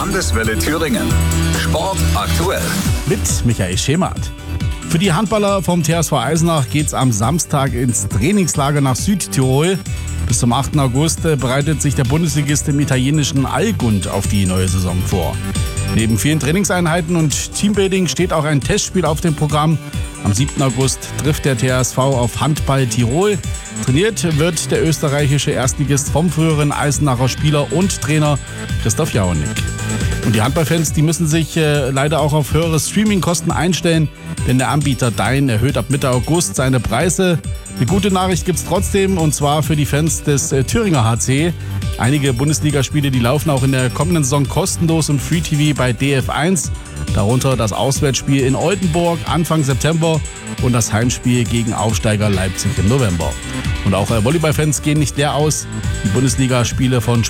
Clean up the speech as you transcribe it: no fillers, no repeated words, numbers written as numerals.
Landeswelle Thüringen. Sport aktuell. Mit Michael Schemert. Für die Handballer vom TSV Eisenach geht's am Samstag ins Trainingslager nach Südtirol. Bis zum 8. August bereitet sich der Bundesligist im italienischen Algund auf die neue Saison vor. Neben vielen Trainingseinheiten und Teambuilding steht auch ein Testspiel auf dem Programm. Am 7. August trifft der TSV auf Handball Tirol. Trainiert wird der österreichische Erstligist vom früheren Eisenacher Spieler und Trainer Christoph Jaunig. Und die Handballfans, die müssen sich leider auch auf höhere Streamingkosten einstellen, denn der Anbieter Dein erhöht ab Mitte August seine Preise. Eine gute Nachricht gibt's trotzdem, und zwar für die Fans des Thüringer HC. Einige Bundesligaspiele, die laufen auch in der kommenden Saison kostenlos im Free TV bei DF1. Darunter das Auswärtsspiel in Oldenburg Anfang September und das Heimspiel gegen Aufsteiger Leipzig im November. Und auch Volleyballfans gehen nicht leer aus. Die Bundesligaspiele von